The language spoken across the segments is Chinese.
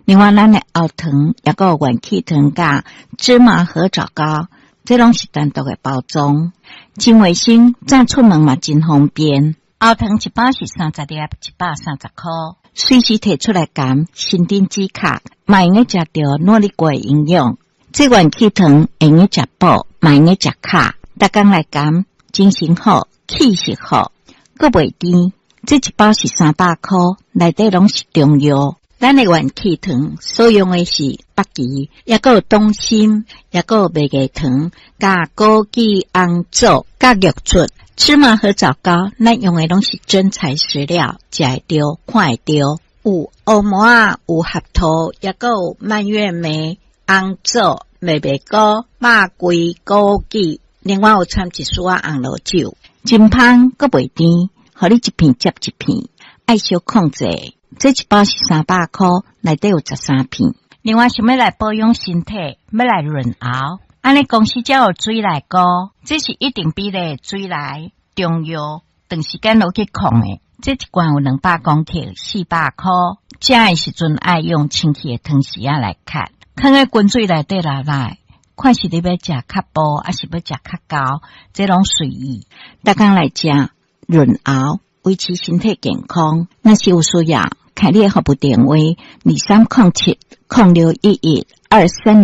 另外咱的熬糖也有元气糖加芝麻合枣膏，这拢是单独的包装。真卫生，早出门嘛真方便。熬糖一包是30粒，130块，随时摕出来含，身体止卡，嘛用个食到努力过的营养。这元气糖用个食补，嘛用个食卡，逐工来含，精神好，气色好，阁袂甜。这一包是300块，内底拢是中药。咱的元气糖所用的是北芪，也有冬参，也有麦芽糖，加枸杞、红枣，加玉竹。芝麻和枣膏，咱用的拢是真材实料，食会到，看会到。有黑木仔，有合桃，也有蔓越莓、红枣、麦芽膏、肉桂、枸杞，另外有掺一丝仔红萝酒，真香，阁袂甜，互你一片接一片，爱小控制。这一包是300块，内底有13片。另外想要来保养身体，要来润喉，安尼公司才有水来膏，这是一定比例水来中药，长时间落去控的。这一罐有200公克，400块。食的时阵爱用清气的汤匙仔来看，放在滚水内底来，看是你要食较薄，还是要食较高，这拢随意。逐工来食润喉，维持身体健康。若是有需要，开你的服务电话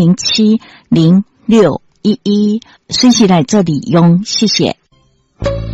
2307-0611-2307-0611，随时来做利用，谢谢。